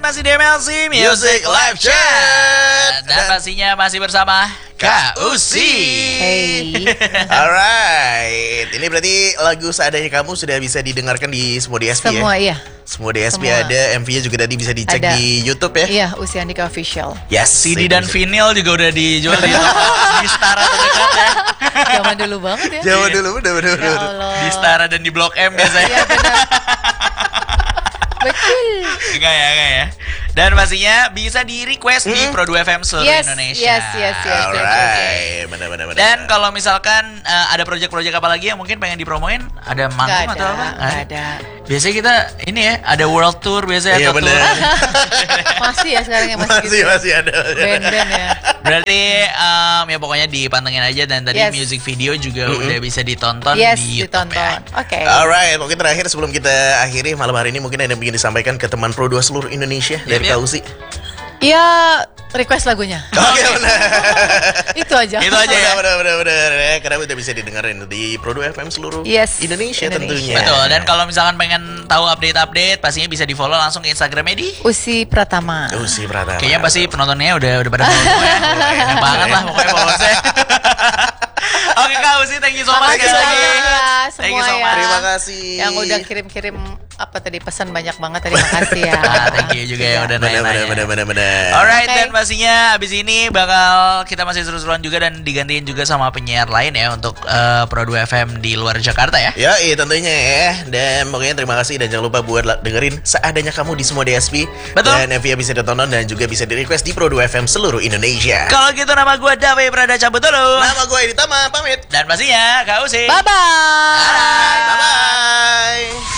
masih di MLC Music Live Chat. Dan pastinya masih bersama Kak Usi. Hey. Alright, ini berarti lagu Seadanya Kamu sudah bisa didengarkan di semua DSP Semua ya? iya. Semua DSP Semua. ada, MV-nya juga tadi bisa dicek Ada. di YouTube ya? Iya, Usi Andika Official. Yes, CD itu dan bisa. vinyl juga udah dijual di di Stara terdekat ya. Zaman dulu banget ya. Jawa dulu, Ya bener. Allah. Di Stara dan di Blok M biasanya. Iya benar. Betul. Enggak ya. Dan pastinya bisa di request di Pro 2 FM seluruh Yes, Indonesia. yes. Alright, bener. Dan kalau misalkan ada project-project apa lagi yang mungkin pengen dipromoin, ada manggung Nggak atau ada, apa? nggak ada. Biasanya kita ini ya, ada world tour biasanya Iya atau bener. tour. Masih ya sekarang ya masih gitu. Masih ada. Band-band ya. Berarti ya pokoknya dipantengin aja dan tadi Yes. music video juga udah bisa ditonton Yes, di YouTube ditonton. ya. Oke. Alright, mungkin terakhir sebelum kita akhiri malam hari ini mungkin ada yang ingin disampaikan ke teman Pro 2 seluruh Indonesia dari Yap. Kak Usi. Ya, request lagunya. Oke, benar. Itu aja. Itu aja ya. Bener ya, karena udah bisa didengerin di Pro 2 FM seluruh Yes, Indonesia Indonesia. tentunya. Betul. Dan kalau misalkan pengen tahu update-update, pastinya bisa di follow langsung ke Instagramnya di. Usi Pratama. Usi Pratama. Kayaknya pasti penontonnya udah pada follow semua ya. Enak banget lah pokoknya followersnya. Oke Kak Usi, thank you so much Makasih sekali lagi. banyak ya Thank you semua so ya. much. Terima kasih. Yang udah kirim-kirim apa tadi pesan banyak banget, terima kasih ya. Thank you juga yang udah nanya-nanya. Bener. Alright, Oke. dan pastinya abis ini bakal kita masih seru-seruan juga dan digantiin juga sama penyiar lain ya untuk Pro 2 FM di luar Jakarta ya. Ya, iya tentunya ya. Dan pokoknya terima kasih dan jangan lupa buat dengerin Seadanya Kamu di semua DSP. Betul. Dan MV bisa ditonton dan juga bisa di request di Pro 2 FM seluruh Indonesia. Kalau gitu nama gue Dave Prada cabut dulu. Nama gue Edi Tama, pamit. Dan pastinya Kak Usi. Bye-bye. Bye-bye.